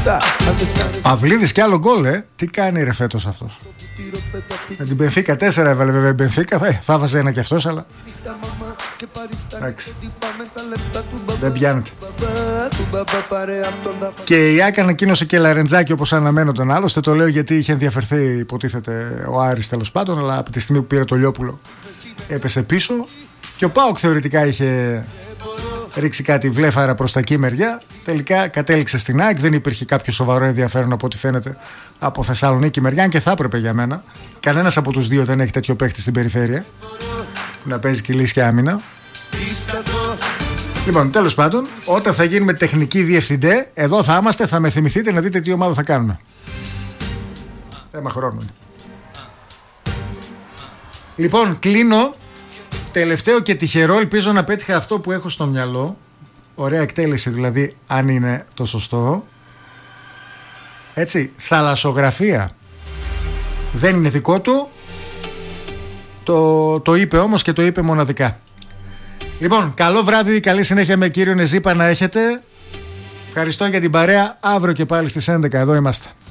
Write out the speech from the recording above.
Παυλίδης κι άλλο γκολ, τι κάνει ρε φέτος αυτός. Με την Μπενφίκα 4 έβαλε βέβαια η Μπενφίκα, θα βάζει ένα κι αυτός, αλλά εντάξει, δεν πιάνεται. Και η ΑΕΚ ανακοίνωσε και Λαρεντζάκη όπως αναμένονταν. Άλλωστε το λέω γιατί είχε ενδιαφερθεί, υποτίθεται, ο Άρης τέλος πάντων, αλλά από τη στιγμή που πήρε το Λιόπουλο έπεσε πίσω. Και ο ΠΑΟΚ θεωρητικά είχε ρίξει κάτι βλέφαρα προς τα εκεί μεριά. Τελικά κατέληξε στην ΑΕΚ. Δεν υπήρχε κάποιο σοβαρό ενδιαφέρον από ό,τι φαίνεται από Θεσσαλονίκη μεριά, και θα έπρεπε για μένα. Κανένας από τους δύο δεν έχει τέτοιο παίχτη στην περιφέρεια που να παίζει κυλής και άμυνα. Λοιπόν, τέλος πάντων, όταν θα γίνουμε τεχνικοί διευθυντέ, εδώ θα είμαστε, θα με θυμηθείτε να δείτε τι ομάδα θα κάνουμε. Θέμα χρόνου είναι. Λοιπόν, κλείνω. Τελευταίο και τυχερό, ελπίζω να πέτυχα αυτό που έχω στο μυαλό. Ωραία εκτέλεση δηλαδή, αν είναι το σωστό. Έτσι, θαλασσογραφία. Δεν είναι δικό του. Το είπε όμως και το είπε μοναδικά. Λοιπόν, καλό βράδυ, καλή συνέχεια με κύριο Νεζίπα να έχετε. Ευχαριστώ για την παρέα. Αύριο και πάλι στις 11 εδώ είμαστε.